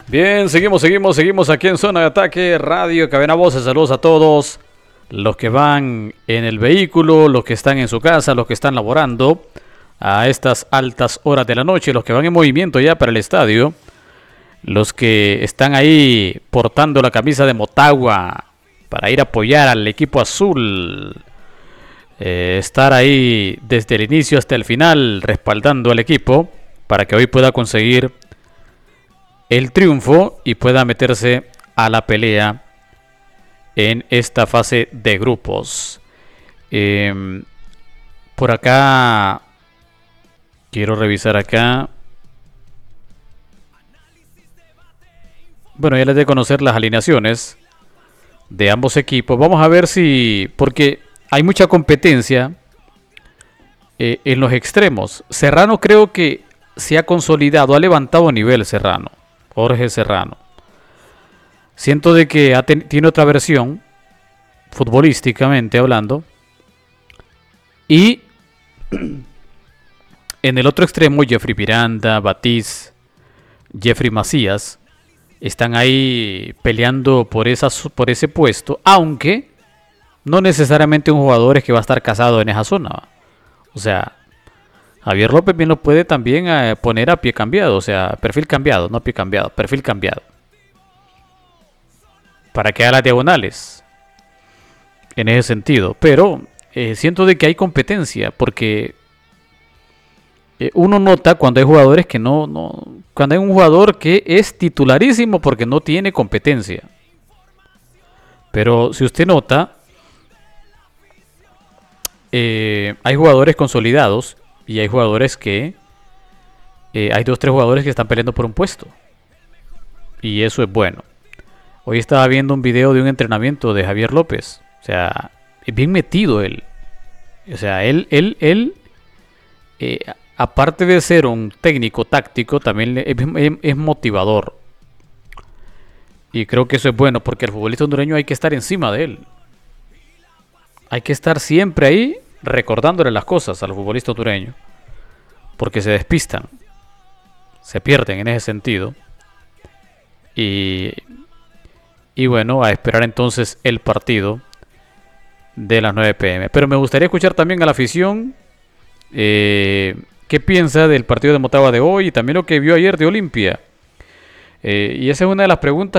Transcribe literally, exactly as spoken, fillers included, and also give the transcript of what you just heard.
Bien, seguimos, seguimos, seguimos aquí en Zona de Ataque, Radio Cadena Voces. Saludos a todos los que van en el vehículo, los que están en su casa, los que están laborando a estas altas horas de la noche, los que van en movimiento ya para el estadio, los que están ahí portando la camisa de Motagua para ir a apoyar al equipo azul, eh, estar ahí desde el inicio hasta el final respaldando al equipo para que hoy pueda conseguir el triunfo y pueda meterse a la pelea en esta fase de grupos. Eh, por acá quiero revisar acá. Bueno, ya les de conocer las alineaciones de ambos equipos. Vamos a ver si, porque hay mucha competencia eh, en los extremos. Serrano creo que se ha consolidado, ha levantado nivel Serrano. Jorge Serrano. Siento de que ha ten, tiene otra versión, futbolísticamente hablando. Y en el otro extremo, Jeffrey Miranda, Batiz, Jeffrey Macías están ahí peleando por, esas, por ese puesto, aunque no necesariamente un jugador es que va a estar casado en esa zona. O sea, Javier López bien lo puede también eh, poner a pie cambiado, o sea, perfil cambiado, no a pie cambiado, perfil cambiado. Para que haga las diagonales. En ese sentido. Pero eh, siento de que hay competencia, porque eh, uno nota cuando hay jugadores que no, no... Cuando hay un jugador que es titularísimo porque no tiene competencia. Pero si usted nota, eh, hay jugadores consolidados. Y hay jugadores que... Eh, hay dos, tres jugadores que están peleando por un puesto. Y eso es bueno. Hoy estaba viendo un video de un entrenamiento de Javier López. O sea, es bien metido él. O sea, él... él, él eh, aparte de ser un técnico táctico, también es, es, es motivador. Y creo que eso es bueno, porque el futbolista hondureño hay que estar encima de él. Hay que estar siempre ahí recordándole las cosas al futbolista hondureño, porque se despistan, se pierden en ese sentido. Y, y bueno, a esperar entonces el partido de las nueve pe eme. Pero me gustaría escuchar también a la afición eh, qué piensa del partido de Motagua de hoy y también lo que vio ayer de Olimpia. Eh, y esa es una de las preguntas